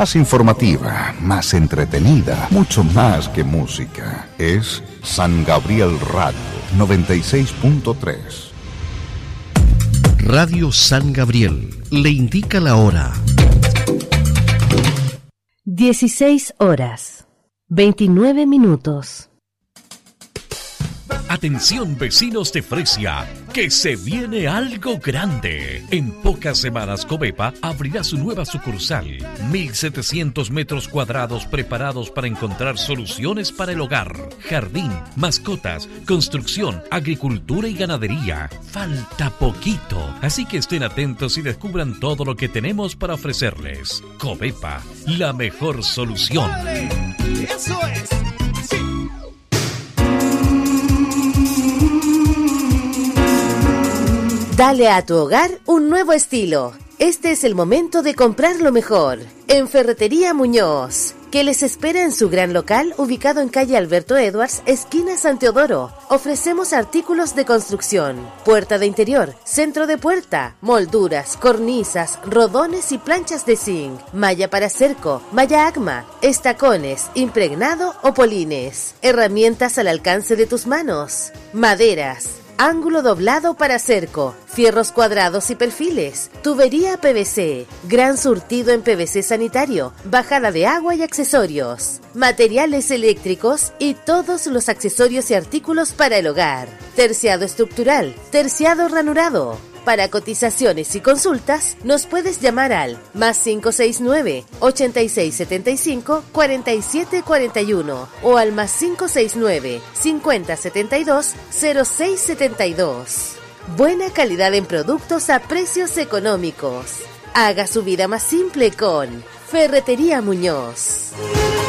más informativa, más entretenida, mucho más que música. Es San Gabriel Radio 96.3. Radio San Gabriel le indica la hora. 16 horas, 29 minutos. Atención vecinos de Fresia, que se viene algo grande. En pocas semanas Covepa abrirá su nueva sucursal. 1.700 metros cuadrados preparados para encontrar soluciones para el hogar, jardín, mascotas, construcción, agricultura y ganadería. Falta poquito, así que estén atentos y descubran todo lo que tenemos para ofrecerles. Covepa, la mejor solución. Eso es. Sí. Dale a tu hogar un nuevo estilo. Este es el momento de comprar lo mejor. En Ferretería Muñoz, que les espera en su gran local ubicado en calle Alberto Edwards, esquina San Teodoro. Ofrecemos artículos de construcción, puerta de interior, centro de puerta, molduras, cornisas, rodones y planchas de zinc, malla para cerco, malla ACMA, estacones, impregnado o polines, herramientas al alcance de tus manos, maderas, ángulo doblado para cerco, fierros cuadrados y perfiles, tubería PVC, gran surtido en PVC sanitario, bajada de agua y accesorios, materiales eléctricos y todos los accesorios y artículos para el hogar, terciado estructural, terciado ranurado. Para cotizaciones y consultas, nos puedes llamar al +569 8675 4741 o al +569 5072 0672. Buena calidad en productos a precios económicos. Haga su vida más simple con Ferretería Muñoz.